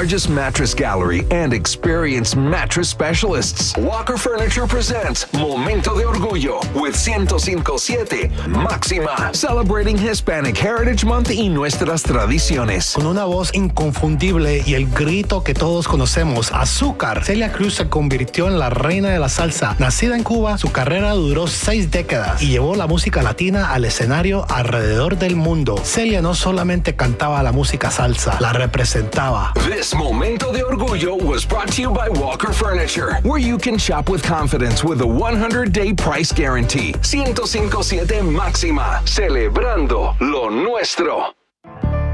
largest mattress gallery and experienced mattress specialists. Walker Furniture presents Momento de Orgullo with 105.7 Máxima, celebrating Hispanic Heritage Month y nuestras tradiciones. Con una voz inconfundible y el grito que todos conocemos, Azúcar, Celia Cruz se convirtió en la reina de la salsa. Nacida en Cuba, su carrera duró 6 décadas y llevó la música latina al escenario alrededor del mundo. Celia no solamente cantaba la música salsa, la representaba. This Momento de Orgullo was brought to you by Walker Furniture, where you can shop with confidence with a 100-day price guarantee. 105.7 Máxima, celebrando lo nuestro.